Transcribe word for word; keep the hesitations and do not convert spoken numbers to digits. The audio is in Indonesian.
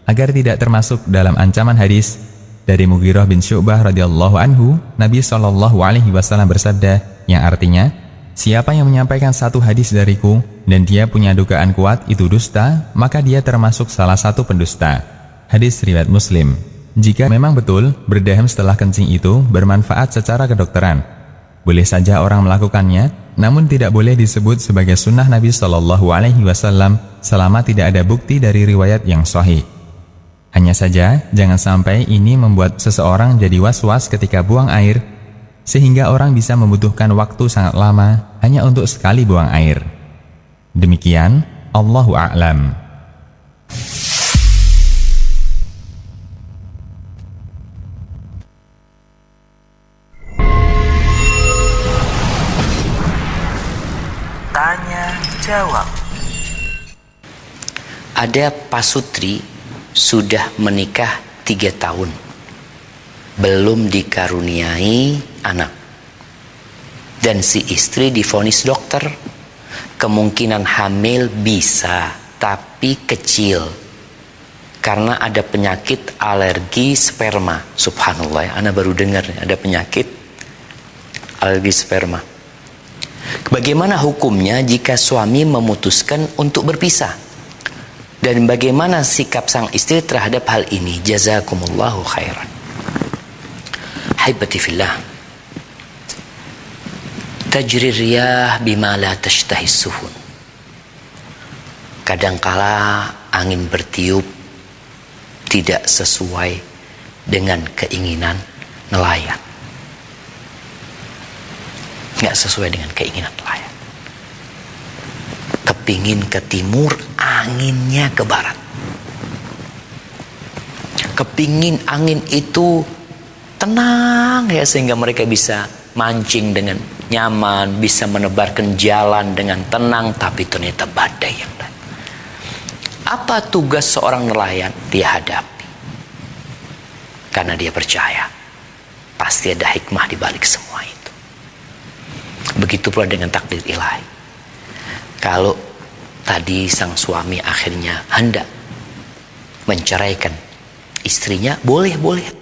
agar tidak termasuk dalam ancaman hadis dari Mughirah bin Syu'bah radhiyallahu anhu, Nabi shallallahu alaihi wasallam bersabda, yang artinya, siapa yang menyampaikan satu hadis dariku dan dia punya dugaan kuat itu dusta, maka dia termasuk salah satu pendusta. Hadis riwayat Muslim. Jika memang betul berdaham setelah kencing itu bermanfaat secara kedokteran, boleh saja orang melakukannya, namun tidak boleh disebut sebagai sunnah Nabi shallallahu alaihi wasallam selama tidak ada bukti dari riwayat yang sahih. Hanya saja, jangan sampai ini membuat seseorang jadi was-was ketika buang air, sehingga orang bisa membutuhkan waktu sangat lama hanya untuk sekali buang air. Demikian, Allahu a'lam. Tanya jawab. Ada pasutri sudah menikah tiga tahun, belum dikaruniai anak, dan si istri divonis dokter kemungkinan hamil bisa, tapi kecil karena ada penyakit alergi sperma. Subhanallah ya, ana baru dengar ada penyakit alergi sperma. Bagaimana hukumnya jika suami memutuskan untuk berpisah? Dan bagaimana sikap sang istri terhadap hal ini? Jazakumullahu khairan. Haibati fillah, tajri riyah bima la tashtahis suhun. Kadangkala angin bertiup tidak sesuai dengan keinginan nelayan. Nggak sesuai dengan keinginan nelayan. Kepingin ke timur, anginnya ke barat. Kepingin angin itu tenang ya, sehingga mereka bisa mancing dengan nyaman, bisa menebarkan jalan dengan tenang, tapi ternyata badai yang datang. Apa tugas seorang nelayan? Dia hadapi, karena dia percaya pasti ada hikmah di balik semua itu. Begitu pula dengan takdir ilahi. Kalau tadi sang suami akhirnya hendak menceraikan istrinya, boleh-boleh